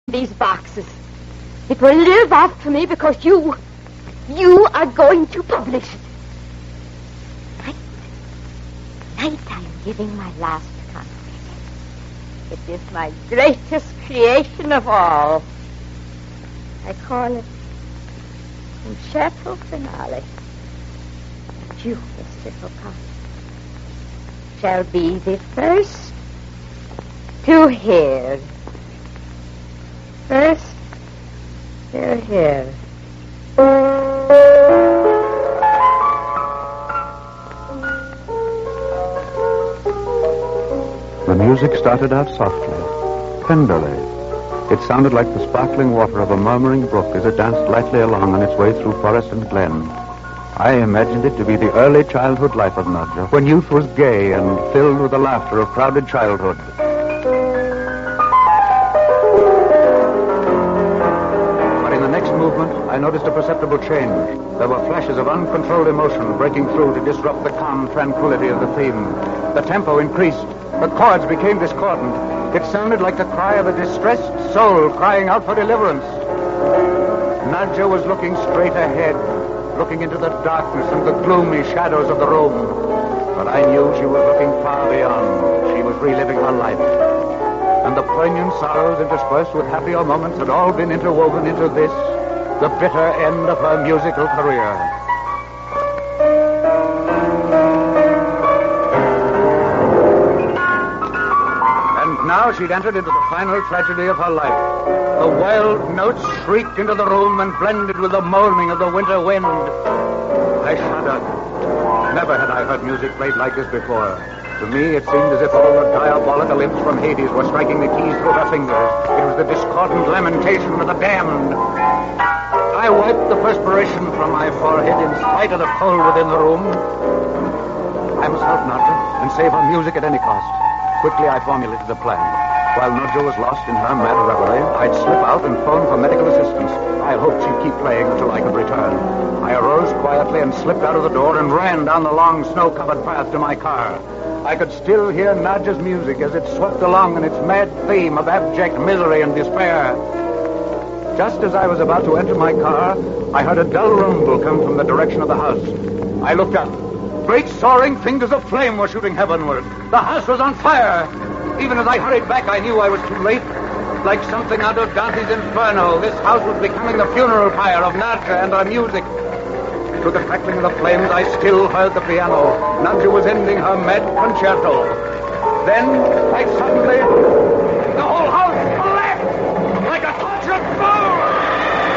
these boxes. It will live after me because you are going to publish it. Tonight I am giving my last concert. It is my greatest creation of all. I call it Concerto Finale. And you, Mr. Foucault, shall be the first to hear. First to hear. The music started out softly, tenderly. It sounded like the sparkling water of a murmuring brook as it danced lightly along on its way through forest and glen. I imagined it to be the early childhood life of Nadja, when youth was gay and filled with the laughter of crowded childhood. But in the next movement, I noticed a perceptible change. There were flashes of uncontrolled emotion breaking through to disrupt the calm tranquility of the theme. The tempo increased. The chords became discordant. It sounded like the cry of a distressed soul crying out for deliverance. Nadja was looking straight ahead, looking into the darkness and the gloomy shadows of the room. But I knew she was looking far beyond. She was reliving her life. And the poignant sorrows interspersed with happier moments had all been interwoven into this, the bitter end of her musical career. Now she'd entered into the final tragedy of her life. The wild notes shrieked into the room and blended with the moaning of the winter wind. I shuddered. Never had I heard music played like this before. To me, it seemed as if all the diabolical imps from Hades were striking the keys through her fingers. It was the discordant lamentation of the damned. I wiped the perspiration from my forehead in spite of the cold within the room. I must help Nadja and save her music at any cost. Quickly, I formulated a plan. While Nadja was lost in her mad reverie, I'd slip out and phone for medical assistance. I hoped she'd keep playing until I could return. I arose quietly and slipped out of the door and ran down the long snow-covered path to my car. I could still hear Nadja's music as it swept along in its mad theme of abject misery and despair. Just as I was about to enter my car, I heard a dull rumble come from the direction of the house. I looked up. Great soaring fingers of flame were shooting heavenward. The house was on fire. Even as I hurried back, I knew I was too late. Like something out of Dante's Inferno, this house was becoming the funeral pyre of Nadja and her music. Through the crackling of the flames, I still heard the piano. Nadja was ending her mad concerto. Then, quite suddenly,